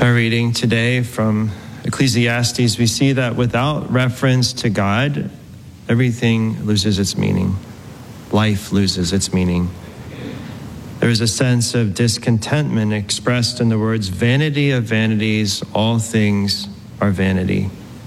Our reading today from Ecclesiastes, we see that without reference to God, everything loses its meaning. Life loses its meaning. There is a sense of discontentment expressed in the words, "Vanity of vanities, all things are vanity."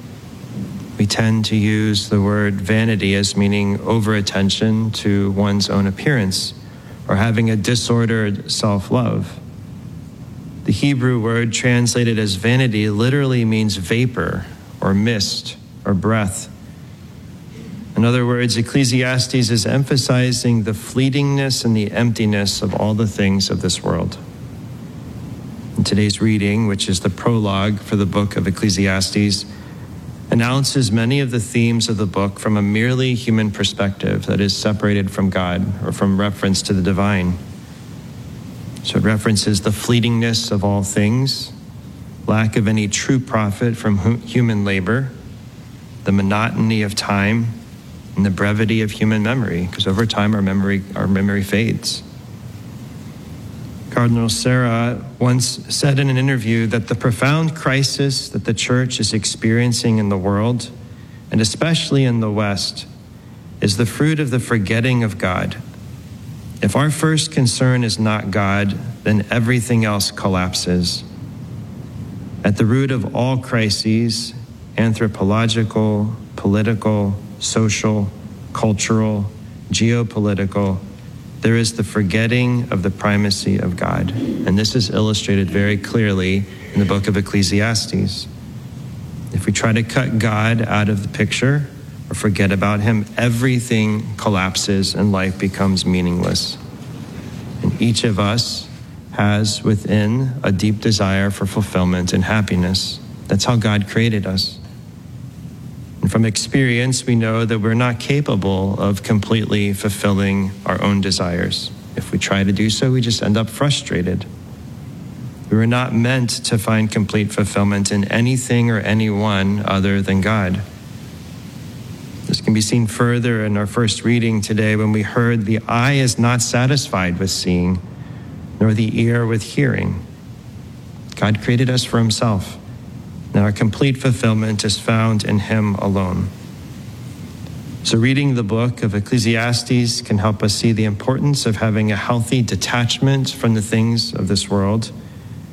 We tend to use the word vanity as meaning over-attention to one's own appearance or having a disordered self-love. The Hebrew word translated as vanity literally means vapor or mist or breath. In other words, Ecclesiastes is emphasizing the fleetingness and the emptiness of all the things of this world. In today's reading, which is the prologue for the book of Ecclesiastes, announces many of the themes of the book from a merely human perspective that is separated from God or from reference to the divine. So it references the fleetingness of all things, lack of any true profit from human labor, the monotony of time, and the brevity of human memory, because over time our memory fades. Cardinal Sarah once said in an interview that the profound crisis that the church is experiencing in the world, and especially in the West, is the fruit of the forgetting of God. If our first concern is not God, then everything else collapses. At the root of all crises, anthropological, political, social, cultural, geopolitical, there is the forgetting of the primacy of God. And this is illustrated very clearly in the book of Ecclesiastes. If we try to cut God out of the picture or forget about him, everything collapses and life becomes meaningless. And each of us has within a deep desire for fulfillment and happiness. That's how God created us. And from experience, we know that we're not capable of completely fulfilling our own desires. If we try to do so, we just end up frustrated. We were not meant to find complete fulfillment in anything or anyone other than God. This can be seen further in our first reading today when we heard the eye is not satisfied with seeing, nor the ear with hearing. God created us for himself. And our complete fulfillment is found in him alone. So reading the book of Ecclesiastes can help us see the importance of having a healthy detachment from the things of this world